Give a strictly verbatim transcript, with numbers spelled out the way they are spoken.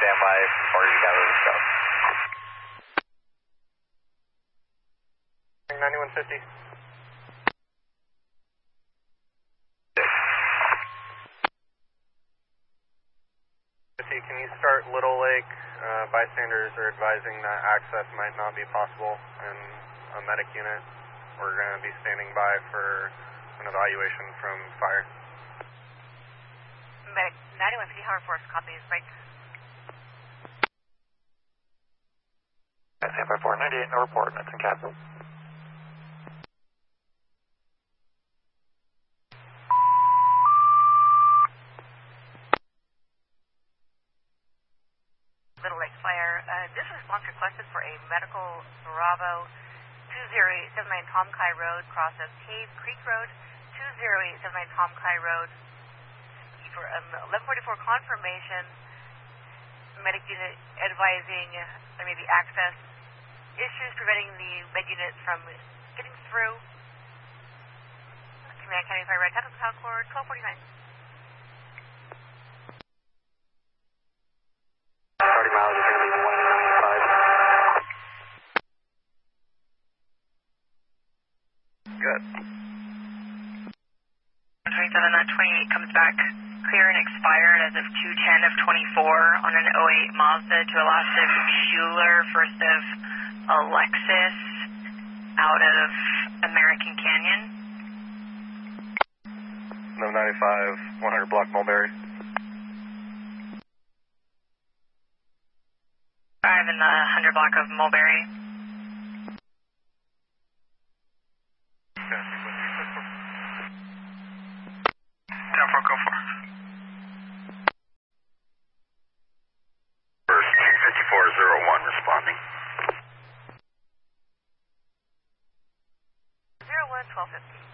stand by for you gather the stuff. ninety-one fifty. Can you start Little Lake? Uh, bystanders are advising that access might not be possible in a medic unit. We're going to be standing by for an evaluation from fire. Medic ninety-one fifty, Howard Force, copies, break. Stand by four ninety-eight, no report, that's in capital. Little Lake Fire. Uh, this response requested for a medical Bravo two zero eight seven nine Tom Kai Road, cross of Cave Creek Road, two zero eight seven nine Tom Kai Road. For um, eleven forty-four confirmation, medic unit advising there may be access issues preventing the med unit from getting through. Command County Fire Red, Tactical Power Cord, twelve forty-nine. thirty miles, you're going to be one ninety-five. Good. twenty-seven, that twenty-eight comes back clear and expired as of two ten of twenty-four on an oh eight Mazda to a last of Schuler, first of Alexis, out of American Canyon. No ninety-five, one hundred block Mulberry. Five in the one hundred block of Mulberry. ten four, go for. First, two fifty-four oh one responding. zero one, twelve fifty.